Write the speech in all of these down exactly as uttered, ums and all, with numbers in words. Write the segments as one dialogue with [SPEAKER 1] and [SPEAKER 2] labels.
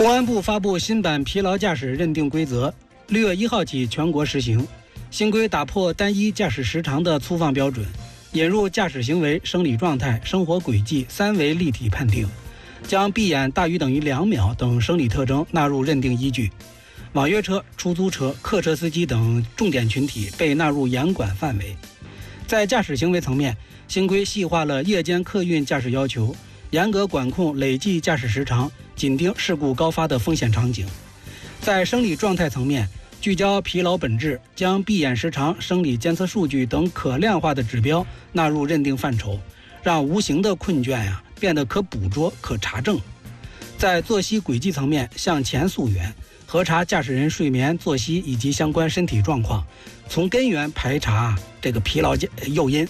[SPEAKER 1] 公安部发布新版疲劳驾驶认定规则，六月一号起全国实行。新规打破单一驾驶时长的粗放标准，引入驾驶行为、生理状态、生活轨迹三维立体判定，将闭眼大于等于两秒等生理特征纳入认定依据。网约车、出租车、客车司机等重点群体被纳入严管范围。在驾驶行为层面，新规细化了夜间客运驾驶要求，严格管控累计驾驶时长，紧盯事故高发的风险场景。在生理状态层面，聚焦疲劳本质，将闭眼时长、生理监测数据等可量化的指标纳入认定范畴，让无形的困倦呀、啊、变得可捕捉、可查证。在作息轨迹层面，向前溯源，核查驾驶人睡眠、作息以及相关身体状况，从根源排查这个疲劳诱因。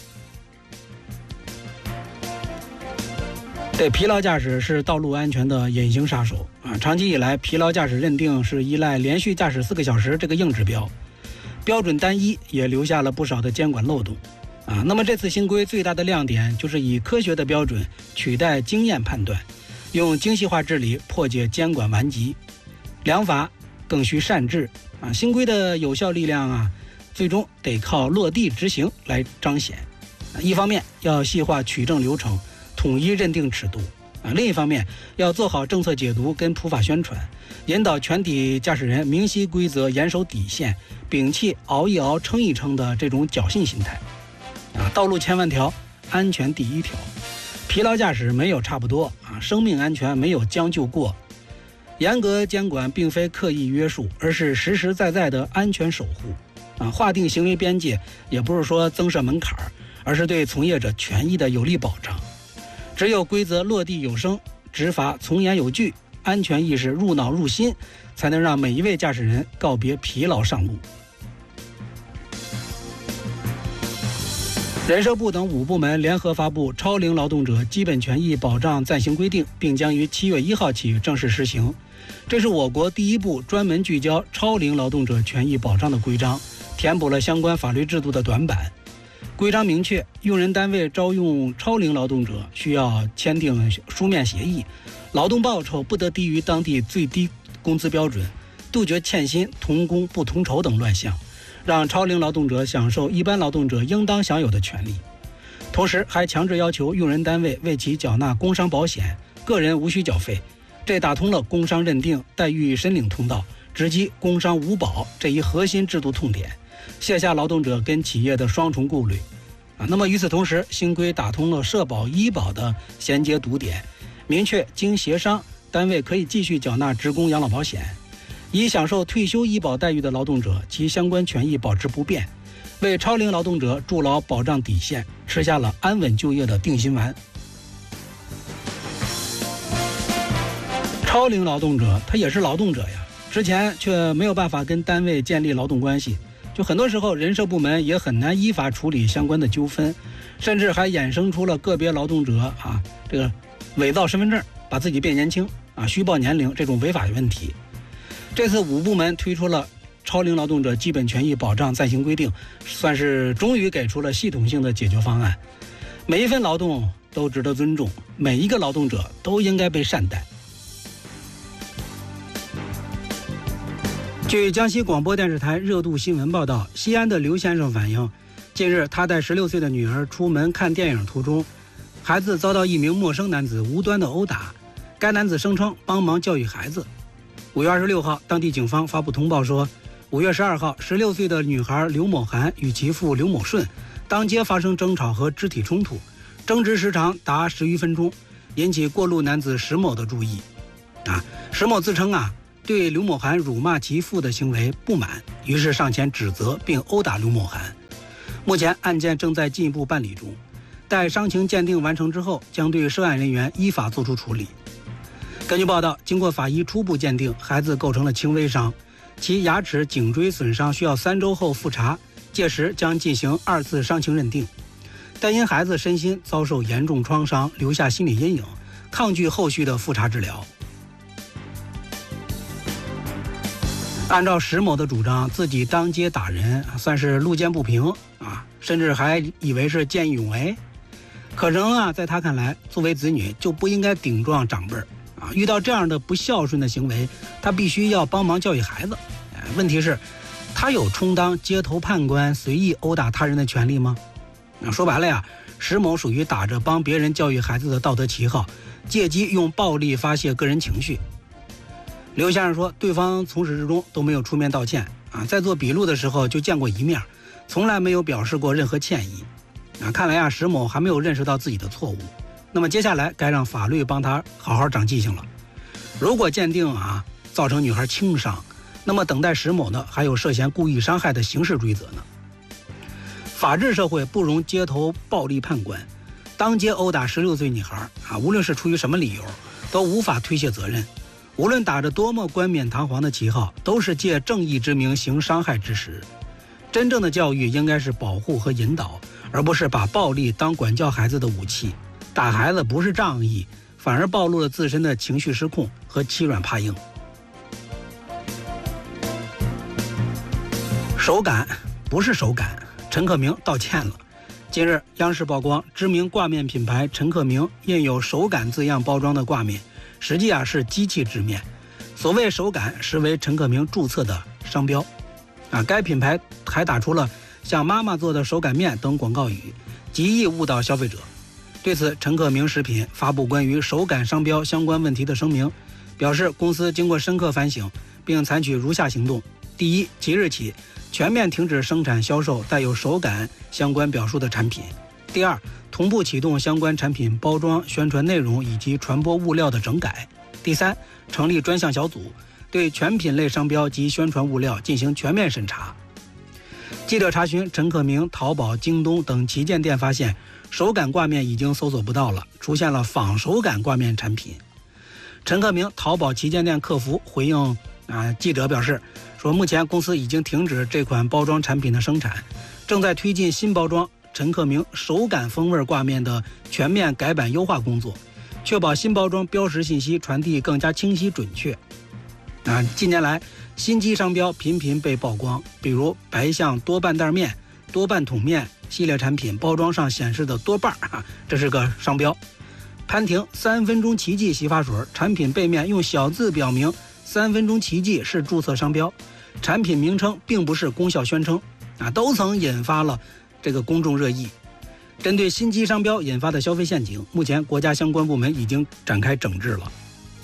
[SPEAKER 1] 这疲劳驾驶是道路安全的隐形杀手啊！长期以来，疲劳驾驶认定是依赖连续驾驶四个小时这个硬指标，标准单一，也留下了不少的监管漏洞啊。那么这次新规最大的亮点就是以科学的标准取代经验判断，用精细化治理破解监管顽疾。良法更需善治啊！新规的有效力量啊，最终得靠落地执行来彰显。啊、一方面要细化取证流程，统一认定尺度啊；另一方面要做好政策解读跟普法宣传，引导全体驾驶人明晰规则、严守底线，摒弃熬一熬、撑一撑的这种侥幸心态。啊，道路千万条，安全第一条。疲劳驾驶没有差不多啊，生命安全没有将就过。严格监管并非刻意约束，而是实实在在的安全守护。啊，划定行为边界，也不是说增设门槛，而是对从业者权益的有力保障。只有规则落地有声，执法从严有据，安全意识入脑入心，才能让每一位驾驶人告别疲劳上路。人社部等五部门联合发布《超龄劳动者基本权益保障暂行规定》，并将于七月一号起正式实行。这是我国第一部专门聚焦超龄劳动者权益保障的规章，填补了相关法律制度的短板。规章明确，用人单位招用超龄劳动者需要签订书面协议，劳动报酬不得低于当地最低工资标准，杜绝欠薪、同工不同酬等乱象，让超龄劳动者享受一般劳动者应当享有的权利。同时还强制要求用人单位为其缴纳工伤保险，个人无需缴费，这打通了工伤认定、待遇申领通道，直击工伤无保这一核心制度痛点，卸下劳动者跟企业的双重顾虑啊。那么与此同时，新规打通了社保、医保的衔接堵点，明确经协商，单位可以继续缴纳职工养老保险。已享受退休医保待遇的劳动者，其相关权益保持不变，为超龄劳动者筑牢保障底线，吃下了安稳就业的定心丸。超龄劳动者他也是劳动者呀，之前却没有办法跟单位建立劳动关系，就很多时候人社部门也很难依法处理相关的纠纷，甚至还衍生出了个别劳动者啊这个伪造身份证，把自己变年轻啊，虚报年龄这种违法问题。这次五部门推出了超龄劳动者基本权益保障暂行规定，算是终于给出了系统性的解决方案。每一份劳动都值得尊重，每一个劳动者都应该被善待。据江西广播电视台热度新闻报道，西安的刘先生反映，近日他带十六岁的女儿出门看电影途中，孩子遭到一名陌生男子无端的殴打，该男子声称帮忙教育孩子。五月二十六号，当地警方发布通报说，五月十二号，十六岁的女孩刘某涵与其父刘某顺当街发生争吵和肢体冲突，争执时长达十余分钟，引起过路男子石某的注意。啊，石某自称啊，对刘某涵辱骂其父的行为不满，于是上前指责并殴打刘某涵。目前案件正在进一步办理中，待伤情鉴定完成之后，将对涉案人员依法作出处理。根据报道，经过法医初步鉴定，孩子构成了轻微伤，其牙齿、颈椎损伤需要三周后复查，届时将进行二次伤情认定。但因孩子身心遭受严重创伤，留下心理阴影，抗拒后续的复查治疗。按照石某的主张，自己当街打人算是路见不平啊，甚至还以为是见义勇为。可能啊，在他看来，作为子女就不应该顶撞长辈儿。 啊，遇到这样的不孝顺的行为，他必须要帮忙教育孩子。问题是，他有充当街头判官随意殴打他人的权利吗？啊，说白了呀，石某属于打着帮别人教育孩子的道德旗号，借机用暴力发泄个人情绪。刘先生说，对方从始至终都没有出面道歉啊，在做笔录的时候就见过一面，从来没有表示过任何歉意。啊，看来啊，石某还没有认识到自己的错误。那么接下来该让法律帮他好好长记性了。如果鉴定啊造成女孩轻伤，那么等待石某呢还有涉嫌故意伤害的刑事追责呢。法治社会不容街头暴力判官，当街殴打十六岁女孩啊，无论是出于什么理由，都无法推卸责任。无论打着多么冠冕堂皇的旗号，都是借正义之名行伤害之实。真正的教育应该是保护和引导，而不是把暴力当管教孩子的武器。打孩子不是仗义，反而暴露了自身的情绪失控和欺软怕硬。手感不是手感，陈克明道歉了。近日，央视曝光知名挂面品牌陈克明印有手感字样包装的挂面，实际啊是机器制面。所谓手感实为陈克明注册的商标。啊，该品牌还打出了像妈妈做的手擀面等广告语，极易误导消费者。对此，陈克明食品发布关于手感商标相关问题的声明，表示公司经过深刻反省，并采取如下行动：第一，即日起全面停止生产销售带有手感相关表述的产品；第二，同步启动相关产品包装、宣传内容以及传播物料的整改；第三，成立专项小组，对全品类商标及宣传物料进行全面审查。记者查询陈克明淘宝、京东等旗舰店，发现手感挂面已经搜索不到了，出现了仿手感挂面产品。陈克明淘宝旗舰店客服回应啊记者表示，说目前公司已经停止这款包装产品的生产，正在推进新包装陈克明手感风味挂面的全面改版优化工作，确保新包装标识信息传递更加清晰准确。啊，近年来新机商标频频被曝光，比如白象多半袋面、多半桶面系列产品包装上显示的多半啊，这是个商标。潘婷三分钟奇迹洗发水产品背面用小字表明三分钟奇迹是注册商标，产品名称并不是功效宣称啊，都曾引发了这个公众热议。针对新机商标引发的消费陷阱，目前国家相关部门已经展开整治了。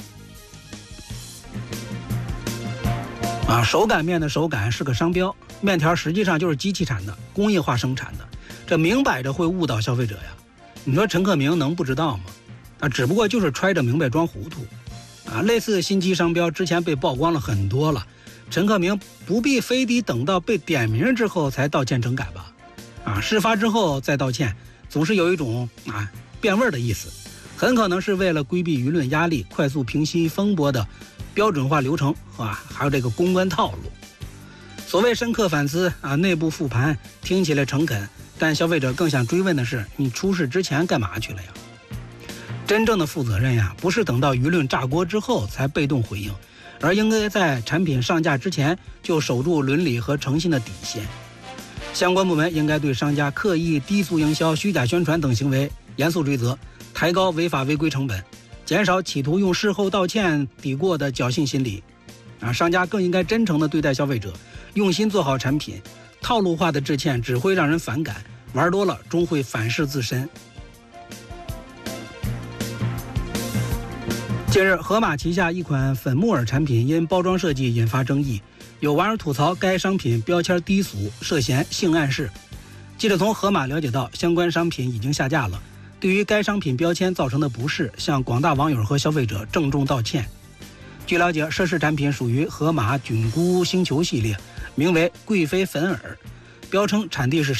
[SPEAKER 1] 啊，手擀面的手擀是个商标，面条实际上就是机器产的、工业化生产的，这明摆着会误导消费者呀。你说陈克明能不知道吗？啊，只不过就是揣着明白装糊涂。啊，类似新机商标之前被曝光了很多了，陈克明不必非得等到被点名之后才道歉整改吧？啊，事发之后再道歉，总是有一种啊变味的意思，很可能是为了规避舆论压力、快速平息风波的标准化流程啊，还有这个公关套路。所谓深刻反思啊，内部复盘，听起来诚恳，但消费者更想追问的是，你出事之前干嘛去了呀？真正的负责任呀，不是等到舆论炸锅之后才被动回应，而应该在产品上架之前就守住伦理和诚信的底线。相关部门应该对商家刻意低俗营销、虚假宣传等行为严肃追责，抬高违法违规成本，减少企图用事后道歉抵过的侥幸心理。啊，商家更应该真诚地对待消费者，用心做好产品。套路化的致歉只会让人反感，玩多了终会反噬自身。近日，盒马旗下一款粉木耳产品因包装设计引发争议，有网友吐槽该商品标签低俗，涉嫌性暗示。记者从盒马了解到，相关商品已经下架了。对于该商品标签造成的不适，向广大网友和消费者郑重道歉。据了解，涉事产品属于盒马菌菇星球系列，名为贵妃粉耳，标称产地是